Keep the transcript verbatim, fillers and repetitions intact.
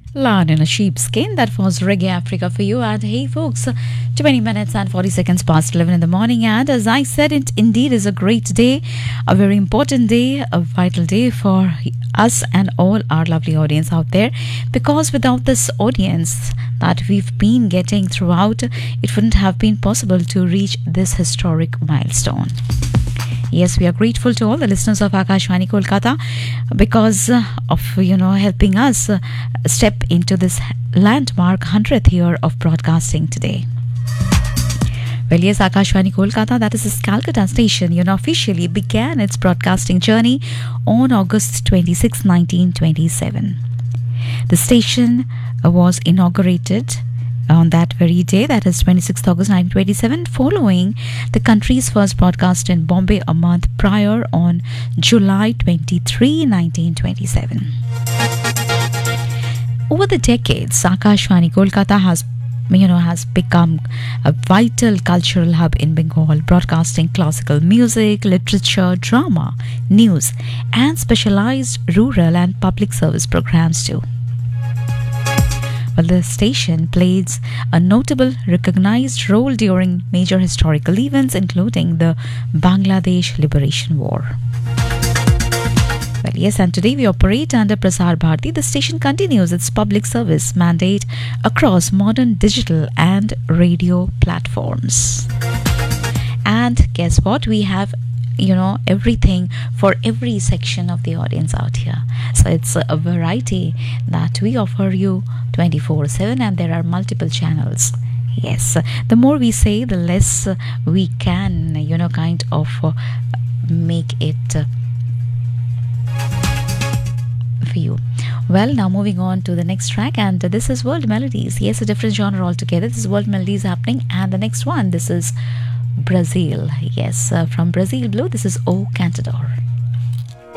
Lion in a sheepskin. That was Reggae Africa for you. And hey, folks, twenty minutes and forty seconds past eleven in the morning. And as I said, it indeed is a great day, a very important day, a vital day for us and all our lovely audience out there. Because without this audience that we've been getting throughout, it wouldn't have been possible to reach this historic milestone. Yes, we are grateful to all the listeners of Akashvani Kolkata because uh, of, you know, helping us uh, step into this landmark hundredth year of broadcasting today. Well, yes, Akashvani Kolkata, that is this Calcutta station, you know, officially began its broadcasting journey on August twenty-sixth, nineteen twenty-seven. The station uh, was inaugurated on that very day, that is twenty-sixth August nineteen twenty-seven, following the country's first broadcast in Bombay a month prior on July twenty-third, nineteen twenty-seven. Over the decades, Akashvani Kolkata has you know has become a vital cultural hub in Bengal, broadcasting classical music, literature, drama, news, and specialized rural and public service programs too. Well, the station plays a notable recognized role during major historical events, including the Bangladesh Liberation War. Well, yes, and today we operate under Prasar Bharati. The station continues its public service mandate across modern digital and radio platforms. And guess what? We have you know everything for every section of the audience out here, so it's a variety that we offer you twenty-four seven, and there are multiple channels. Yes, the more we say, the less we can you know kind of uh, make it uh, for you. Well, now moving on to the next track, and this is World Melodies. Yes, a different genre altogether. This is World Melodies happening, and the next one, this is Brazil. Yes, uh, from Brazil Blue, this is O Cantador.